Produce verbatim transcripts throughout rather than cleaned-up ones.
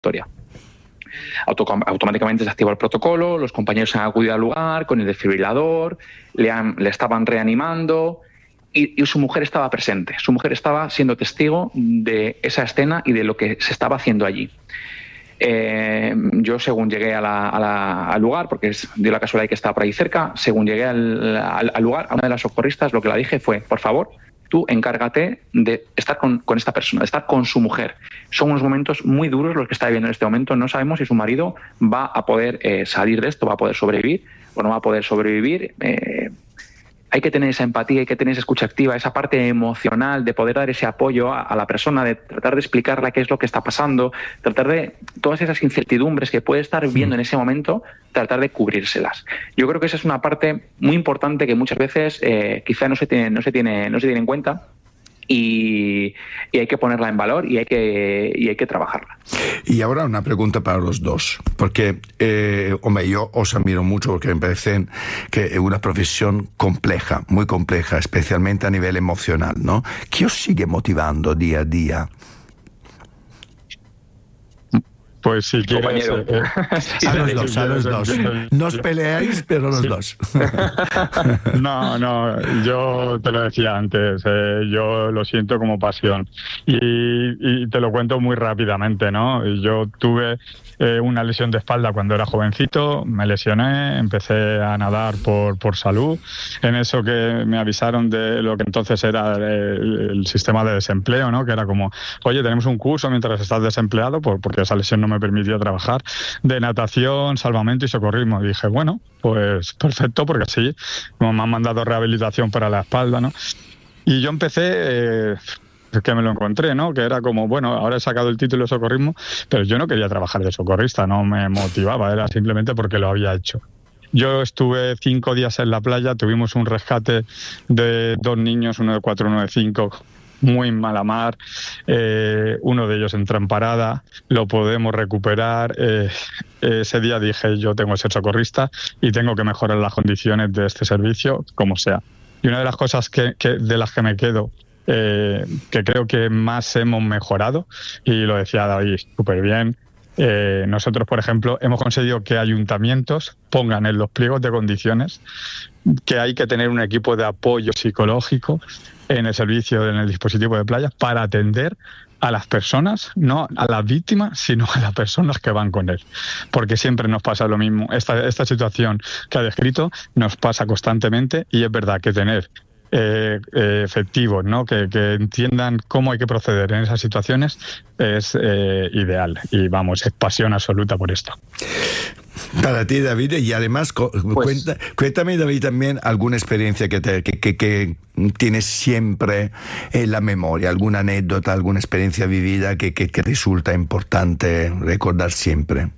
historia. Automáticamente se activa el protocolo, los compañeros han acudido al lugar con el desfibrilador, le, han, le estaban reanimando y, y su mujer estaba presente. Su mujer estaba siendo testigo de esa escena y de lo que se estaba haciendo allí. Eh, yo, según llegué a la, a la, al lugar, porque es, dio la casualidad que estaba por ahí cerca, según llegué al, al, al lugar, a una de las socorristas lo que le dije fue: por favor, tú encárgate de estar con, con esta persona, de estar con su mujer. Son unos momentos muy duros los que está viviendo en este momento. No sabemos si su marido va a poder eh, salir de esto, va a poder sobrevivir o no va a poder sobrevivir. Eh, hay que tener esa empatía, hay que tener esa escucha activa, esa parte emocional de poder dar ese apoyo a, a la persona, de tratar de explicarle qué es lo que está pasando, tratar de todas esas incertidumbres que puede estar viviendo en ese momento, tratar de cubrírselas. Yo creo que esa es una parte muy importante que muchas veces eh, quizá no se tiene, no se tiene, no se tiene en cuenta. Y, y hay que ponerla en valor y hay que, y hay que trabajarla. Y ahora una pregunta para los dos, porque, eh, hombre, yo os admiro mucho porque me parece que es una profesión compleja, muy compleja, especialmente a nivel emocional, ¿no? ¿Qué os sigue motivando día a día? Pues si quieres... Compañero. Eh, eh. A los dos, a los dos. No os peleáis, pero los sí. dos. No, no, yo te lo decía antes, eh, yo lo siento como pasión. Y, y te lo cuento muy rápidamente, ¿no? Yo tuve eh, una lesión de espalda cuando era jovencito, me lesioné, empecé a nadar por, por salud. En eso que me avisaron de lo que entonces era el, el sistema de desempleo, ¿no? Que era como, oye, tenemos un curso mientras estás desempleado, por, porque esa lesión no me permitía trabajar, de natación, salvamento y socorrismo. Y dije, bueno, pues perfecto, porque así como me han mandado rehabilitación para la espalda, ¿no? Y yo empecé... Eh, que me lo encontré, ¿no? Que era como, bueno, ahora he sacado el título de socorrismo, pero yo no quería trabajar de socorrista, no me motivaba, era simplemente porque lo había hecho. Yo estuve cinco días en la playa, tuvimos un rescate de dos niños, uno de cuatro, uno de cinco, muy mala mar, eh, uno de ellos entra en parada, lo podemos recuperar. Eh, ese día dije, yo tengo que ser socorrista y tengo que mejorar las condiciones de este servicio, como sea. Y una de las cosas que, que de las que me quedo, eh, que creo que más hemos mejorado, y lo decía David súper bien, eh, nosotros, por ejemplo, hemos conseguido que ayuntamientos pongan en los pliegos de condiciones que hay que tener un equipo de apoyo psicológico en el servicio, en el dispositivo de playa, para atender a las personas, no a las víctimas, sino a las personas que van con él. Porque siempre nos pasa lo mismo. Esta, esta situación que ha descrito nos pasa constantemente, y es verdad que tener eh, eh, efectivos, ¿no? que, que entiendan cómo hay que proceder en esas situaciones es eh, ideal. Y vamos, es pasión absoluta por esto. Para ti, David, y además pues, cuenta, cuéntame, David, también alguna experiencia que, te, que, que, que tienes siempre en la memoria, alguna anécdota, alguna experiencia vivida que, que, que resulta importante recordar siempre.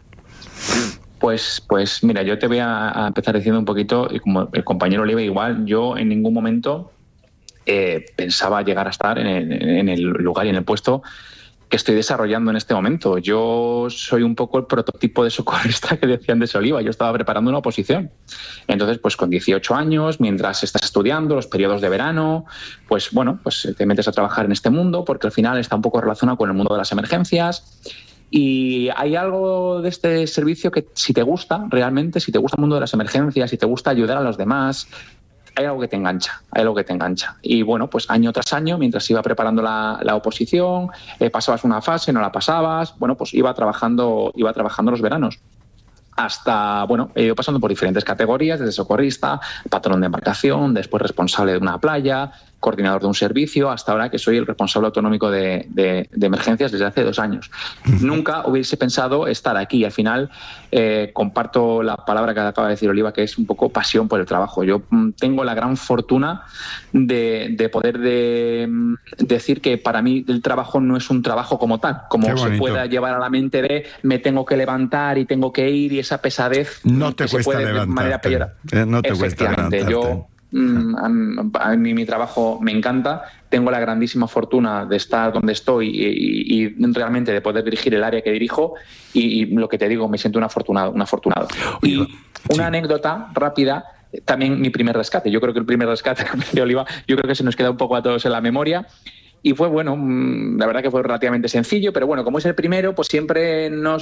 Pues, pues mira, yo te voy a, a empezar diciendo un poquito, y como el compañero Oliva igual, yo en ningún momento eh, pensaba llegar a estar en el, en el lugar y en el puesto que estoy desarrollando en este momento. Yo soy un poco el prototipo de socorrista que decían de Oliva. Yo estaba preparando una oposición. Entonces, pues con dieciocho años, mientras estás estudiando, los periodos de verano, pues bueno, pues te metes a trabajar en este mundo, porque al final está un poco relacionado con el mundo de las emergencias. Y hay algo de este servicio que, si te gusta realmente, si te gusta el mundo de las emergencias, si te gusta ayudar a los demás, hay algo que te engancha, hay algo que te engancha. Y bueno, pues año tras año, mientras iba preparando la, la oposición, eh, pasabas una fase, no la pasabas, bueno, pues iba trabajando, iba trabajando los veranos. Hasta, bueno, he ido pasando por diferentes categorías, desde socorrista, patrón de embarcación, después responsable de una playa, coordinador de un servicio, hasta ahora que soy el responsable autonómico de, de, de emergencias desde hace dos años. Nunca hubiese pensado estar aquí. Al final eh, comparto la palabra que acaba de decir Oliva, que es un poco pasión por el trabajo. Yo tengo la gran fortuna de, de poder de, decir que para mí el trabajo no es un trabajo como tal, como se pueda llevar a la mente de me tengo que levantar y tengo que ir, y esa pesadez no te que cuesta se puede levantarte. De manera peyorada. Eh, no te cuesta levantarte. Yo A mí mi trabajo me encanta, tengo la grandísima fortuna de estar donde estoy y, y, y realmente de poder dirigir el área que dirijo, y, y lo que te digo, me siento un afortunado, un afortunado. Y una sí. anécdota rápida, también mi primer rescate, yo creo que el primer rescate de Oliva, yo creo que se nos queda un poco a todos en la memoria. Y fue, bueno, la verdad que fue relativamente sencillo, pero bueno, como es el primero, pues siempre nos